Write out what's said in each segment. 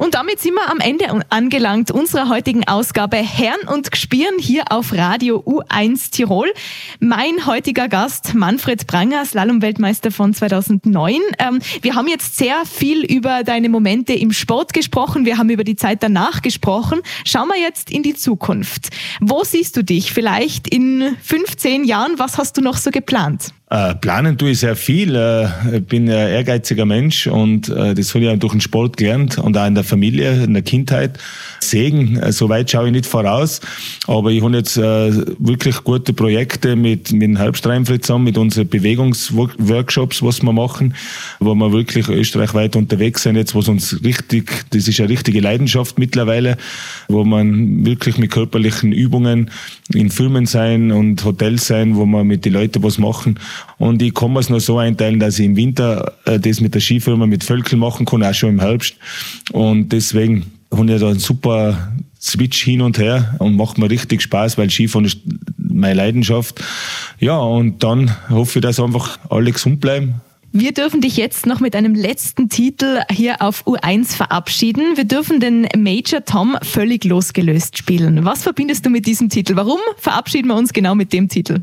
Und damit sind wir am Ende angelangt unserer heutigen Ausgabe Herren und Gspirn hier auf Radio U1 Tirol. Mein heutiger Gast Manfred Pranger, Slalom-Weltmeister von 2009. Wir haben jetzt sehr viel über deine Momente im Sport gesprochen. Wir haben über die Zeit danach gesprochen. Schauen wir jetzt in die Zukunft. Wo siehst du dich? Vielleicht in 15 Jahren? Was hast du noch so geplant? Planen tue ich sehr viel. Ich bin ein ehrgeiziger Mensch und das habe ich auch durch den Sport gelernt und auch in der Familie, in der Kindheit. Segen, so weit schaue ich nicht voraus, aber ich habe jetzt wirklich gute Projekte mit dem Halbstreifenfried zusammen, mit unseren Bewegungsworkshops, was wir machen, wo wir wirklich österreichweit unterwegs sind jetzt, was uns richtig, das ist eine richtige Leidenschaft mittlerweile, wo man wirklich mit körperlichen Übungen in Firmen sein und Hotels sein, wo wir mit den Leuten was machen. Und ich kann mir es noch so einteilen, dass ich im Winter das mit der Skifirma mit Völkel machen kann, auch schon im Herbst. Und deswegen habe ich da einen super Switch hin und her und macht mir richtig Spaß, weil Skifahren ist meine Leidenschaft. Ja, und dann hoffe ich, dass einfach alle gesund bleiben. Wir dürfen dich jetzt noch mit einem letzten Titel hier auf U1 verabschieden. Wir dürfen den Major Tom völlig losgelöst spielen. Was verbindest du mit diesem Titel? Warum verabschieden wir uns genau mit dem Titel?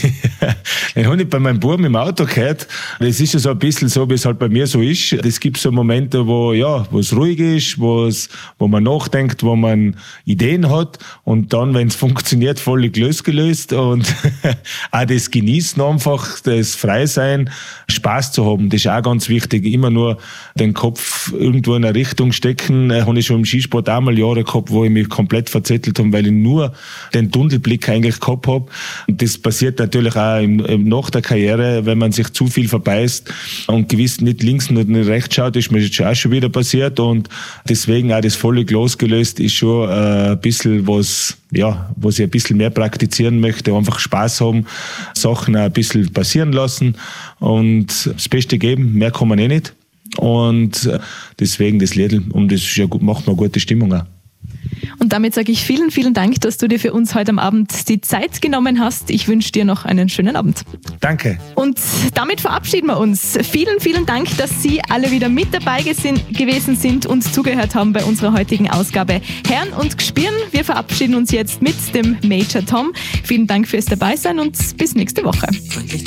Ich habe nicht bei meinem Buben im Auto gehört. Das ist ja so ein bisschen so, wie es halt bei mir so ist. Es gibt so Momente, wo es ruhig ist, wo man nachdenkt, wo man Ideen hat und dann, wenn es funktioniert, völlig losgelöst und auch das Genießen einfach, das Freisein, Spaß zu haben. Das ist auch ganz wichtig. Immer nur den Kopf irgendwo in eine Richtung stecken. Habe ich schon im Skisport auch mal Jahre gehabt, wo ich mich komplett verzettelt habe, weil ich nur den Tunnelblick eigentlich gehabt habe. Und das passiert natürlich auch nach der Karriere, wenn man sich zu viel verbeißt und gewiss nicht links und nicht rechts schaut, ist mir jetzt auch schon wieder passiert und deswegen auch das völlig losgelöst ist schon ein bisschen was ich ein bisschen mehr praktizieren möchte, einfach Spaß haben, Sachen auch ein bisschen passieren lassen und das Beste geben, mehr kann man nicht und deswegen das Lied und das ist ja gut, macht mir eine gute Stimmung auch. Und damit sage ich vielen, vielen Dank, dass du dir für uns heute am Abend die Zeit genommen hast. Ich wünsche dir noch einen schönen Abend. Danke. Und damit verabschieden wir uns. Vielen, vielen Dank, dass Sie alle wieder mit dabei gewesen sind und zugehört haben bei unserer heutigen Ausgabe Herren und Gspirn. Wir verabschieden uns jetzt mit dem Major Tom. Vielen Dank fürs Dabeisein und bis nächste Woche.